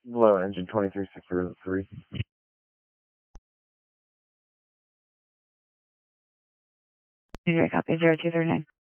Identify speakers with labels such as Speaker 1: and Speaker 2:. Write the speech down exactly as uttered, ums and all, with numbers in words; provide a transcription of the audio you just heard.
Speaker 1: Low engine twenty-three six zero three.
Speaker 2: Zero copy, zero two three nine.